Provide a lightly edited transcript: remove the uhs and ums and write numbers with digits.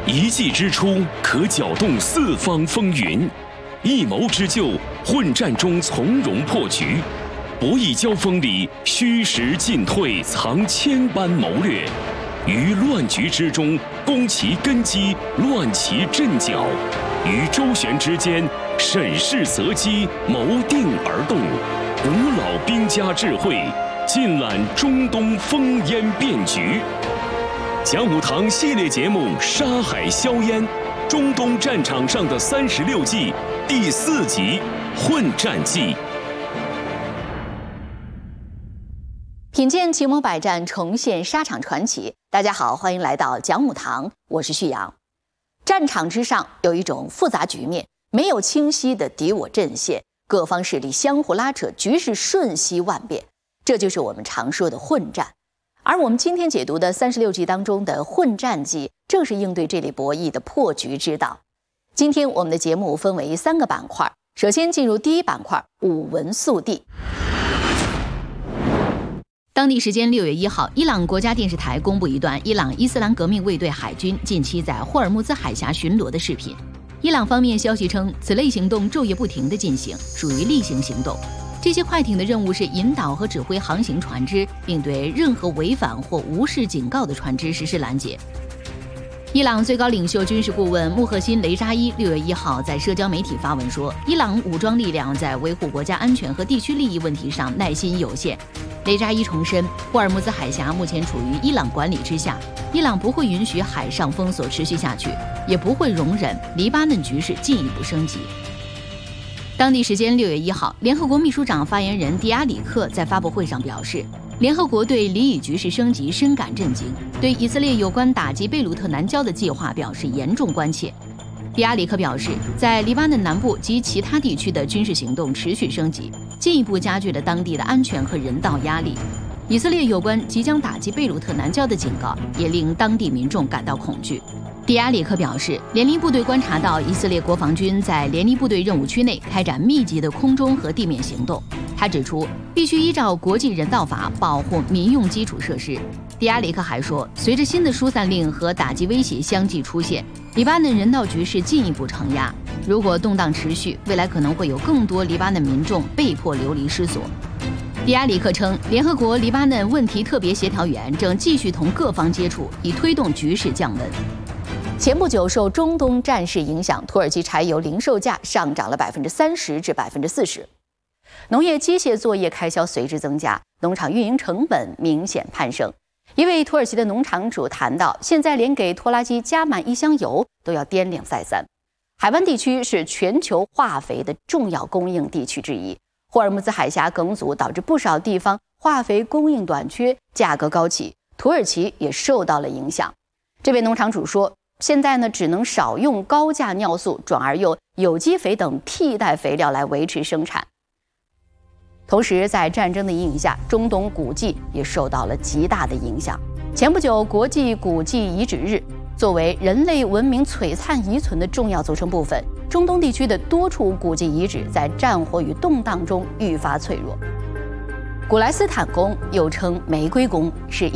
一计之出，可搅动四方风云；一谋之就，混战中从容破局。博弈交锋里，虚实进退藏千般谋略；于乱局之中，攻其根基，乱其阵脚；于周旋之间，审时择机，谋定而动。古老兵家智慧，尽览中东烽烟变局。讲武堂系列节目《沙海硝烟》，中东战场上的36计第4集《混战记》。 品鉴奇谋百战，重现沙场传奇。大家好，欢迎来到讲武堂，我是旭阳。战场之上有一种复杂局面，没有清晰的敌我阵线，各方势力相互拉扯，局势瞬息万变，这就是我们常说的混战。而我们今天解读的36计当中的混战计，正是应对这类博弈的破局之道。今天我们的节目分为3个板块，首先进入第一板块，武文速递。当地时间6月1号，伊朗国家电视台公布一段伊朗伊斯兰革命卫队海军近期在霍尔木兹海峡巡逻的视频。伊朗方面消息称，此类行动昼夜不停地进行，属于例行行动。这些快艇的任务是引导和指挥航行船只，并对任何违反或无视警告的船只实施拦截。伊朗最高领袖军事顾问穆赫辛·雷扎伊6月1号在社交媒体发文说，伊朗武装力量在维护国家安全和地区利益问题上耐心有限。雷扎伊重申，霍尔木兹海峡目前处于伊朗管理之下，伊朗不会允许海上封锁持续下去，也不会容忍黎巴嫩局势进一步升级。当地时间6月1号，联合国秘书长发言人迪亚里克在发布会上表示，联合国对黎以局势升级深感震惊，对以色列有关打击贝鲁特南郊的计划表示严重关切。迪亚里克表示，在黎巴嫩南部及其他地区的军事行动持续升级，进一步加剧了当地的安全和人道压力。以色列有关即将打击贝鲁特南郊的警告也令当地民众感到恐惧。迪亚里克表示，联立部队观察到以色列国防军在联立部队任务区内开展密集的空中和地面行动。他指出，必须依照国际人道法保护民用基础设施。迪亚里克还说，随着新的疏散令和打击威胁相继出现，黎巴嫩人道局势进一步承压。如果动荡持续，未来可能会有更多黎巴嫩民众被迫流离失所。迪亚里克称，联合国黎巴嫩问题特别协调员正继续同各方接触，以推动局势降温。前不久，受中东战事影响，土耳其柴油零售价上涨了30%至40%，农业机械作业开销随之增加，农场运营成本明显攀升。一位土耳其的农场主谈到，现在连给拖拉机加满1箱油都要掂量再三。海湾地区是全球化肥的重要供应地区之一，霍尔木兹海峡梗阻导致不少地方化肥供应短缺，价格高企，土耳其也受到了影响。这位农场主说，现在只能少用高价尿素，转而用有机肥等替代肥料来维持生产。同时，在战争的阴影下，中东古迹也受到了极大的影响。前不久，国际古迹遗址日，作为人类文明璀璨遗存的重要组成部分，中东地区的多处古迹遗址在战火与动荡中愈发脆弱。古莱斯坦宫又称玫瑰宫，是